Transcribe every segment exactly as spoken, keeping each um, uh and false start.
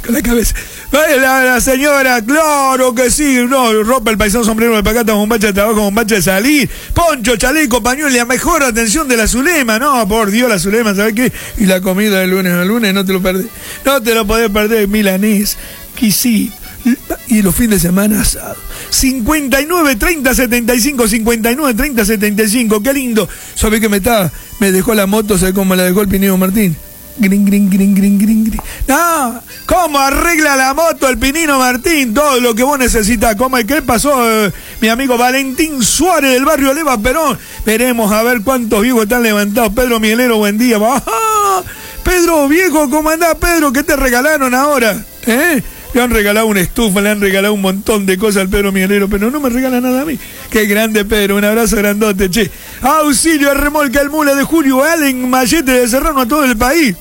con la cabeza. La, la señora, claro que sí, no, ropa el paisano, sombrero de pacata, bombacha de trabajo, bombacha de salir, poncho, chaleco, pañuelo, la mejor atención de la Zulema, no, por Dios, la Zulema, ¿sabes qué? Y la comida de lunes a lunes, no te lo perdés, no te lo podés perder, milanés, quisí, y los fines de semana asado. cincuenta y nueve, treinta, setenta y cinco, cincuenta y nueve, treinta, setenta y cinco, qué lindo. ¿Sabés que me está, me dejó la moto, ¿sabés cómo la dejó el Pinino Martín? Grin, grin, grin, grin, grin, grin. No, ¿cómo arregla la moto el Pinino Martín? Todo lo que vos necesitas. ¿Cómo es? ¿Qué pasó, eh, mi amigo Valentín Suárez del barrio Leva Perón? Veremos a ver cuántos viejos están levantados. Pedro Mielero, buen día. ¡Ah! Pedro, viejo, ¿cómo andás, Pedro? ¿Qué te regalaron ahora? ¿Eh? Le han regalado una estufa, le han regalado un montón de cosas al Pedro Mielero, pero no me regala nada a mí. Qué grande, Pedro, un abrazo grandote, che. Auxilio, remolca el mula de Julio Allen, Mallete de Serrano a todo el país.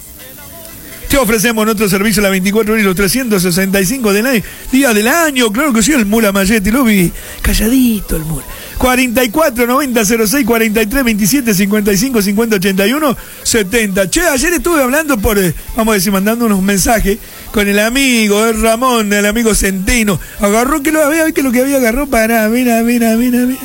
Te ofrecemos nuestro servicio a las veinticuatro horas y los trescientos sesenta y cinco de nadie, día del año, claro que sí, el mula Mallete, lo vi, calladito el mula. cuarenta y cuatro, noventa, cero seis, cuarenta y tres, veintisiete, cincuenta y cinco, cincuenta, ochenta y uno, setenta. Che, ayer estuve hablando por, eh, vamos a decir, mandando unos mensajes con el amigo, el Ramón, el amigo Centeno. Agarró, que lo había, que lo que había agarró, para, mira, mira, mira, mira.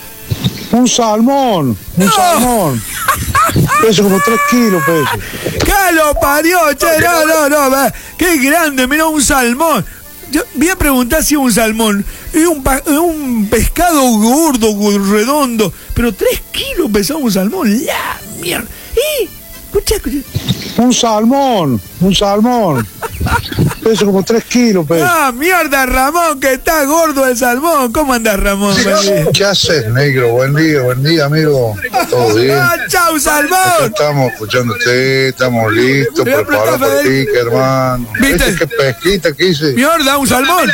Un salmón, un no. salmón. Peso como tres kilos, peso. ¡Que lo parió, che! No, no, no, va. ¡Qué grande! Mirá, un salmón. Yo voy a preguntar si es un salmón. Es un, un pescado gordo, redondo. Pero tres kilos pesaba un salmón. ¡La mierda! ¡Eh! Escucha, escucha. Un salmón, un salmón. Peso como tres kilos, peso. ¡Ah, mierda, Ramón, que está gordo el salmón! ¿Cómo andás, Ramón? ¿Qué haces, negro? Buen día, buen día, amigo. ¿Todo bien? ¡Ah, chau, salmón! Acá estamos escuchándote, estamos listos, preparados para ti, que hermano. ¿Viste? ¿Qué pesquita que hice? ¡Mierda, un salmón!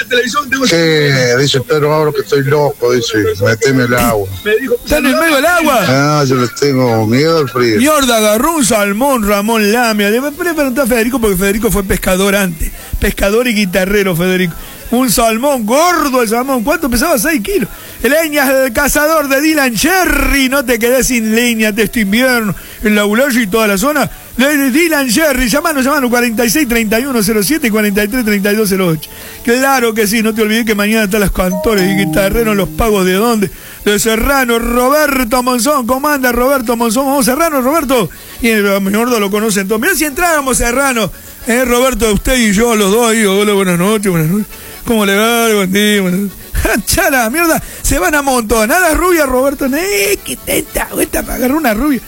¿Qué? Dice Pedro Abro que estoy loco, dice, meteme el agua. ¿Está en el medio del agua? Ah, yo le tengo miedo al frío. Mierda, agarró un salmón, Ramón Lamia. Le voy a preguntar a Federico, porque Federico fue pescador antes. Pescador y guitarrero, Federico. Un salmón, gordo el salmón. ¿Cuánto pesaba? seis kilos. Leñas del cazador de Dylan Cherry. No te quedes sin leña de este invierno. En la Ulaya y toda la zona. De Dylan Cherry. Llamanos, llamanos. cuarenta y seis, treinta y uno, cero siete y cuarenta y tres, treinta y dos, cero ocho. Claro que sí. No te olvides que mañana están los cantores y guitarreros. Los pagos de dónde. De Serrano. Roberto Monzón. ¿Cómo anda Roberto Monzón? Vamos Serrano, Roberto. Y el gordo lo conocen todos. Mirá si entrábamos Serrano. Eh, Roberto, usted y yo, los dos ahí. Hola, buenas noches, buenas noches. ¿Cómo le va? Buen día, buenas noches. Chala, mierda, se van a amontonar las rubias, Roberto. Eh, que tenta, vuelta para agarrar una rubia.